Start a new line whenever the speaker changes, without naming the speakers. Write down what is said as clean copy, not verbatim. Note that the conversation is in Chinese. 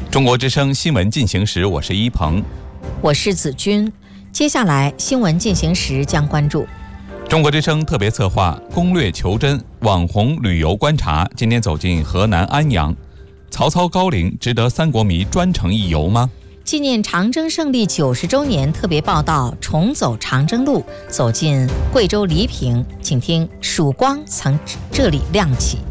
中国之声新闻进行时，我是一鹏，
我是子君。接下来新闻进行时将关注
中国之声特别策划攻略求真网红旅游观察，今天走进河南安阳。曹操高陵值得三国迷专程一游吗？
纪念长征胜利90周年特别报道，重走长征路，走进贵州黎平，请听曙光从这里亮起。